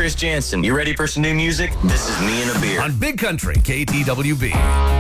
Chris Jansen. You ready for some new music? This is Me and a Beer. On Big Country, KTWB.